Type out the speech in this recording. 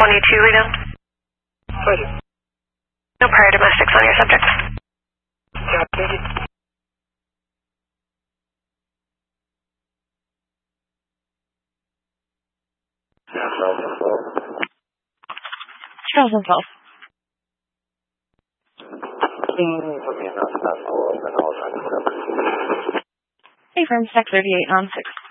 lead in. Roger. No prior domestics on your subject. Yeah, thank you. Charles and Falls. Hey, from Stack 38 on 6.